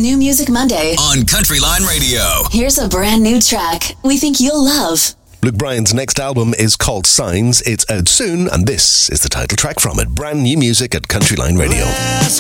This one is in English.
New Music Monday on Countryline Radio. Here's a brand new track we think you'll love. Luke Bryan's next album is called Signs. It's out soon, and this is the title track from it. Brand new music at Countryline Radio.